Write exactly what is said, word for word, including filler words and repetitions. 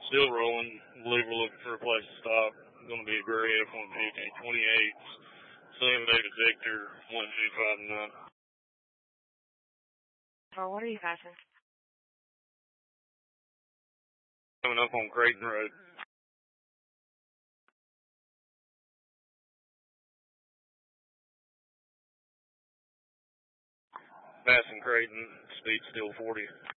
Still rolling. I believe we're looking for a place to stop. Going to be a gray F one fifty, twenty-eight, Sam David Victor, one two five nine. Oh, what are you passing? Coming up on Creighton Road. Passing Creighton, speed still forty.